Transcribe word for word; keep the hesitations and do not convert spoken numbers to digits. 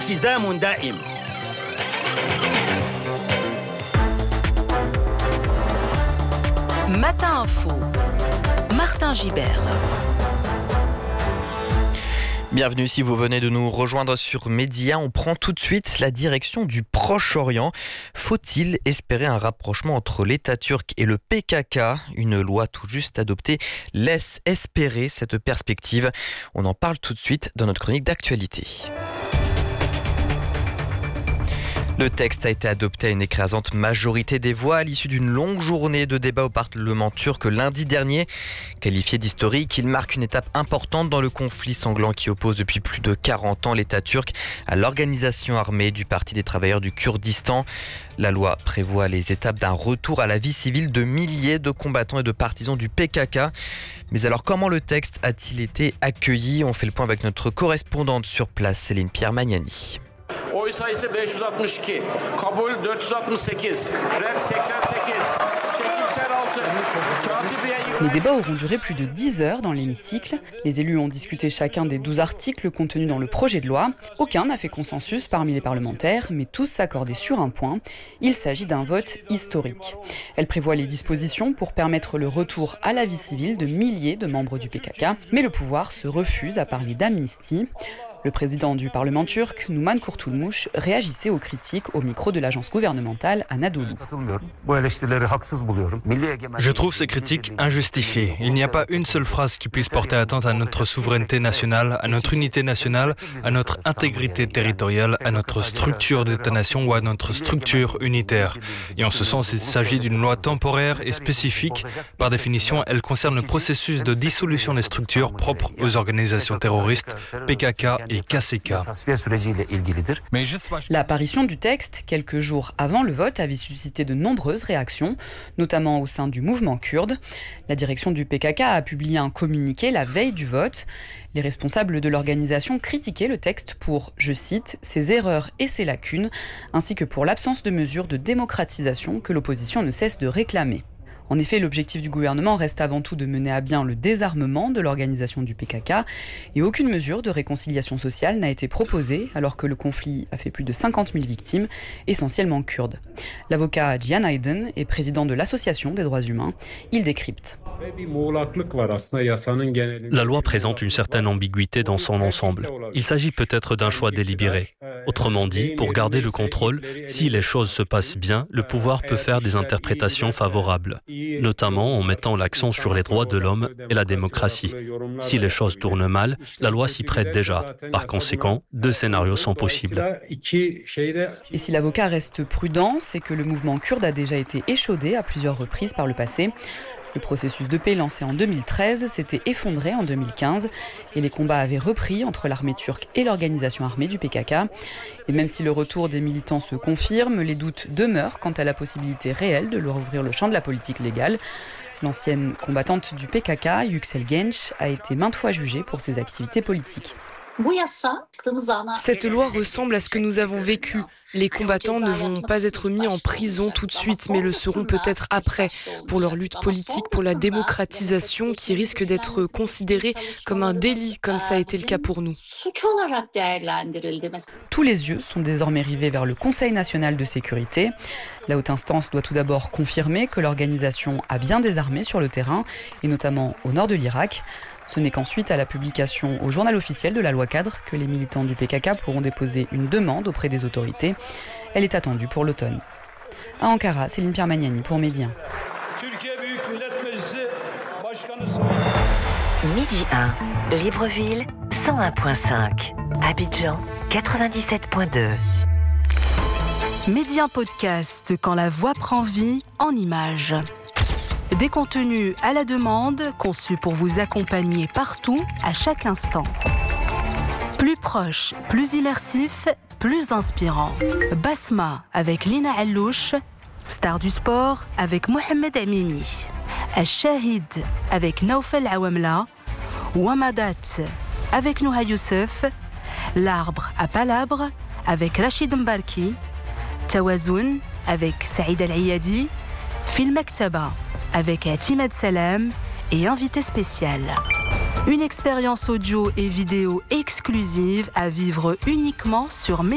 التزام دائم. Matin Info, Martin Gibert. Bienvenue si vous venez de nous rejoindre sur Média. On prend tout de suite la direction du Proche-Orient. Faut-il espérer un rapprochement entre l'État turc et le P K K ? Une loi tout juste adoptée laisse espérer cette perspective. On en parle tout de suite dans notre chronique d'actualité. Le texte a été adopté à une écrasante majorité des voix à l'issue d'une longue journée de débat au Parlement turc lundi dernier. Qualifié d'historique, il marque une étape importante dans le conflit sanglant qui oppose depuis plus de quarante ans l'État turc à l'organisation armée du Parti des travailleurs du Kurdistan. La loi prévoit les étapes d'un retour à la vie civile de milliers de combattants et de partisans du P K K. Mais alors comment le texte a-t-il été accueilli ? On fait le point avec notre correspondante sur place, Céline Pierre Magnani. Oy sayısı beş yüz altmış iki, kabul dört yüz altmış sekiz, red seksen sekiz, çekimsel altı, katibiye yirmi. Les débats auront duré plus de dix heures dans l'hémicycle. Les élus ont discuté chacun des douze articles contenus dans le projet de loi. Aucun n'a fait consensus parmi les parlementaires, mais tous s'accordaient sur un point. Il s'agit d'un vote historique. Elle prévoit les dispositions pour permettre le retour à la vie civile de milliers de membres du P K K. Mais le pouvoir se refuse à parler d'amnistie. Le président du Parlement turc, Numan Kurtulmuş, réagissait aux critiques au micro de l'agence gouvernementale Anadolu. Je trouve ces critiques injustifiées. Il n'y a pas une seule phrase qui puisse porter atteinte à notre souveraineté nationale, à notre unité nationale, à notre intégrité territoriale, à notre structure d'État-nation ou à notre structure unitaire. Et en ce sens, il s'agit d'une loi temporaire et spécifique. Par définition, elle concerne le processus de dissolution des structures propres aux organisations terroristes, P K K et K C K. L'apparition du texte, quelques jours avant le vote, avait suscité de nombreuses réactions, notamment au sein du mouvement kurde. La direction du P K K a publié un communiqué la veille du vote. Les responsables de l'organisation critiquaient le texte pour, je cite, ses erreurs et ses lacunes, ainsi que pour l'absence de mesures de démocratisation que l'opposition ne cesse de réclamer. En effet, l'objectif du gouvernement reste avant tout de mener à bien le désarmement de l'organisation du P K K et aucune mesure de réconciliation sociale n'a été proposée alors que le conflit a fait plus de cinquante mille victimes, essentiellement kurdes. L'avocat Cihan Aydın est président de l'Association des droits humains. Il décrypte. La loi présente une certaine ambiguïté dans son ensemble. Il s'agit peut-être d'un choix délibéré. Autrement dit, pour garder le contrôle, si les choses se passent bien, le pouvoir peut faire des interprétations favorables, notamment en mettant l'accent sur les droits de l'homme et la démocratie. Si les choses tournent mal, la loi s'y prête déjà. Par conséquent, deux scénarios sont possibles. Et si l'avocat reste prudent, c'est que le mouvement kurde a déjà été échaudé à plusieurs reprises par le passé. Le processus de paix lancé en deux mille treize s'était effondré en deux mille quinze et les combats avaient repris entre l'armée turque et l'organisation armée du P K K. Et même si le retour des militants se confirme, les doutes demeurent quant à la possibilité réelle de leur ouvrir le champ de la politique légale. L'ancienne combattante du P K K, Yüksel Genç, a été maintes fois jugée pour ses activités politiques. Cette loi ressemble à ce que nous avons vécu. Les combattants ne vont pas être mis en prison tout de suite, mais le seront peut-être après, pour leur lutte politique, pour la démocratisation qui risque d'être considérée comme un délit, comme ça a été le cas pour nous. Tous les yeux sont désormais rivés vers le Conseil national de sécurité. La haute instance doit tout d'abord confirmer que l'organisation a bien désarmé sur le terrain, et notamment au nord de l'Irak. Ce n'est qu'ensuite à la publication au journal officiel de la loi cadre que les militants du P K K pourront déposer une demande auprès des autorités. Elle est attendue pour l'automne. À Ankara, Céline Pierre Magnani pour Média. Midi un, Libreville cent un virgule cinq, Abidjan quatre-vingt-dix-sept virgule deux. Média Podcast, quand la voix prend vie en images. Des contenus à la demande, conçus pour vous accompagner partout, à chaque instant. Plus proche, plus immersif, plus inspirant. Basma avec Lina Allouche, Star du sport avec Mohamed Amimi. Al-Shahid avec Naoufel Awamla. Wamadat avec Nouha Youssef. L'arbre à palabre avec Rachid Mbarki. Tawazoun avec Saïd Al-Ayadi. Film Maktaba avec Timad Salam et invité spécial. Une expérience audio et vidéo exclusive à vivre uniquement sur